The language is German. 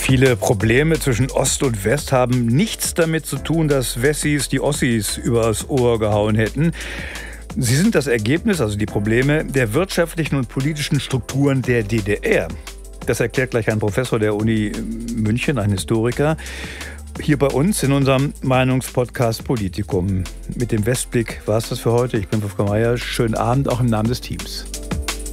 Viele Probleme zwischen Ost und West haben nichts damit zu tun, dass Wessis die Ossis übers Ohr gehauen hätten. Sie sind das Ergebnis, also die Probleme, der wirtschaftlichen und politischen Strukturen der DDR. Das erklärt gleich ein Professor der Uni München, ein Historiker, hier bei uns in unserem Meinungspodcast Politikum. Mit dem Westblick war es das für heute. Ich bin Wolfgang Meier. Schönen Abend auch im Namen des Teams.